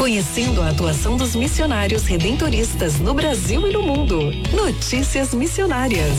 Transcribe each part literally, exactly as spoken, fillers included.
conhecendo a atuação dos missionários redentoristas no Brasil e no mundo. Notícias Missionárias.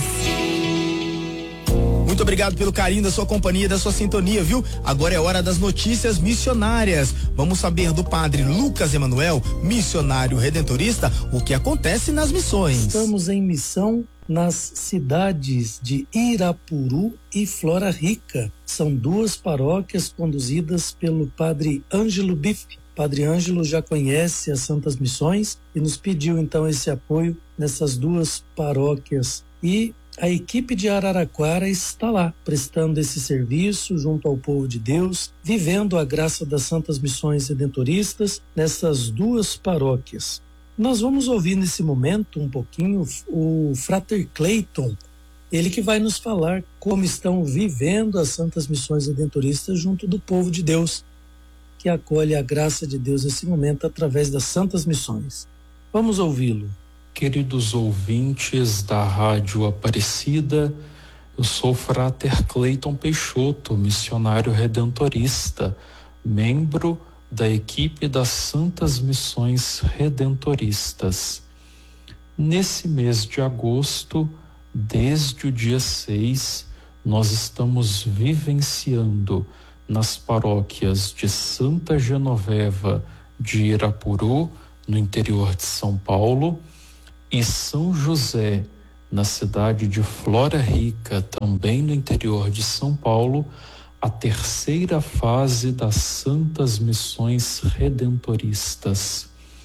Muito obrigado pelo carinho da sua companhia, da sua sintonia, viu? Agora é hora das notícias missionárias. Vamos saber do padre Lucas Emanuel, missionário redentorista, o que acontece nas missões. Estamos em missão nas cidades de Irapuru e Flora Rica. São duas paróquias conduzidas pelo padre Ângelo Bife. Padre Ângelo já conhece as Santas Missões e nos pediu então esse apoio nessas duas paróquias. E a equipe de Araraquara está lá, prestando esse serviço junto ao povo de Deus, vivendo a graça das Santas Missões Redentoristas nessas duas paróquias. Nós vamos ouvir nesse momento um pouquinho o Frater Clayton, ele que vai nos falar como estão vivendo as Santas Missões Redentoristas junto do povo de Deus, que acolhe a graça de Deus nesse momento através das Santas Missões. Vamos ouvi-lo. Queridos ouvintes da Rádio Aparecida, eu sou o Frater Clayton Peixoto, missionário redentorista, membro da equipe das Santas Missões Redentoristas. Nesse mês de agosto, desde o dia seis, nós estamos vivenciando nas paróquias de Santa Genoveva de Irapuru, no interior de São Paulo, e São José, na cidade de Flora Rica, também no interior de São Paulo, a terceira fase das Santas Missões Redentoristas.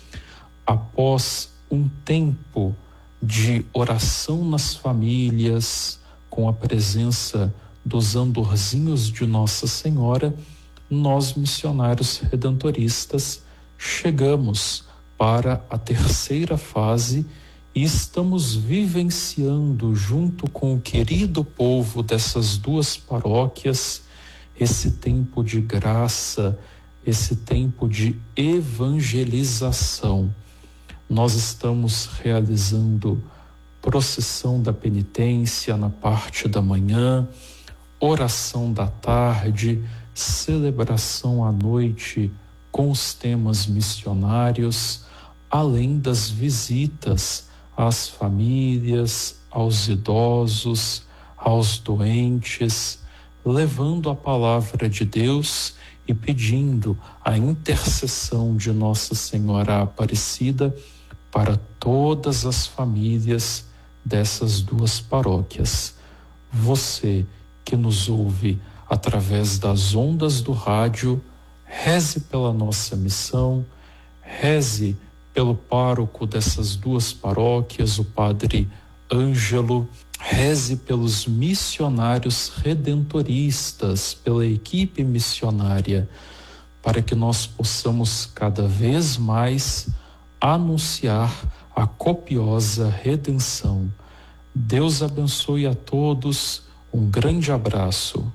Após um tempo de oração nas famílias, com a presença dos andorzinhos de Nossa Senhora, nós, missionários redentoristas, chegamos para a terceira fase e estamos vivenciando, junto com o querido povo dessas duas paróquias, esse tempo de graça, esse tempo de evangelização. Nós estamos realizando procissão da penitência na parte da manhã, oração da tarde, celebração à noite com os temas missionários, além das visitas às famílias, aos idosos, aos doentes, levando a palavra de Deus e pedindo a intercessão de Nossa Senhora Aparecida para todas as famílias dessas duas paróquias. Você que nos ouve através das ondas do rádio, reze pela nossa missão, reze pelo pároco dessas duas paróquias, o padre Ângelo, reze pelos missionários redentoristas, pela equipe missionária, para que nós possamos cada vez mais anunciar a copiosa redenção. Deus abençoe a todos, um grande abraço.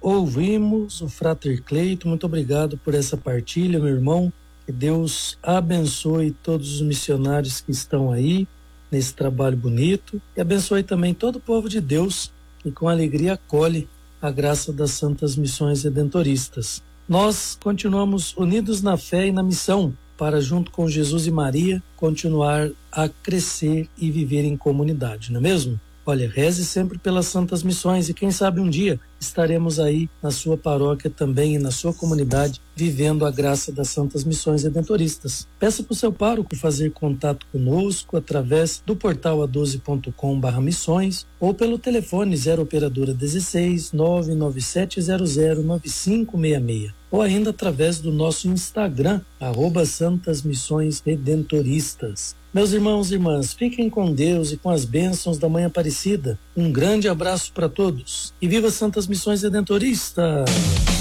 Ouvimos o Frater Cleiton, muito obrigado por essa partilha, meu irmão. Que Deus abençoe todos os missionários que estão aí nesse trabalho bonito e abençoe também todo o povo de Deus que com alegria acolhe a graça das Santas Missões Redentoristas. Nós continuamos unidos na fé e na missão para, junto com Jesus e Maria, continuar a crescer e viver em comunidade, não é mesmo? Olha, reze sempre pelas Santas Missões e quem sabe um dia estaremos aí na sua paróquia também e na sua comunidade vivendo a graça das Santas Missões Redentoristas. Peça para o seu pároco fazer contato conosco através do portal a doze ponto com barra missões ou pelo telefone zero operadora dezesseis, nove nove sete zero zero nove cinco seis seis ou ainda através do nosso Instagram, arroba Santas Missões Redentoristas. Meus irmãos e irmãs, fiquem com Deus e com as bênçãos da Mãe Aparecida. Um grande abraço para todos e viva Santas Missões Redentoristas!